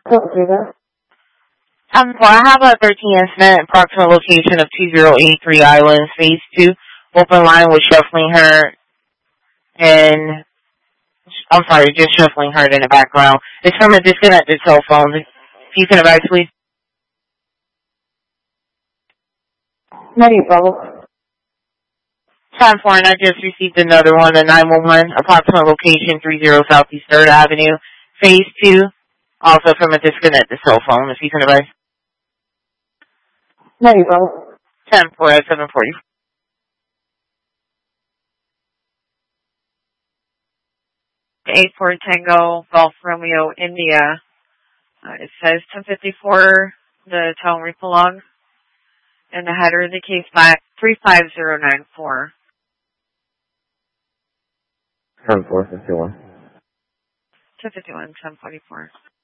Do that. So I have a 13 incident, approximate location of 2083 Island, phase 2, open line with shuffling her, and I'm sorry, just shuffling her in the background. It's from a disconnected cell phone. If you can advise, please. No problem. 10-4, and I just received another one, the 911, approximate location 30 Southeast 3rd Avenue, phase 2, also from a disconnected cell phone, if you can advise. No problem. 10-4 at 740. 8-4 Tango, Golf Romeo, India. It says 1054, the tone repolog, and the header indicates 35094. 10-4, 51. 1051, 1044.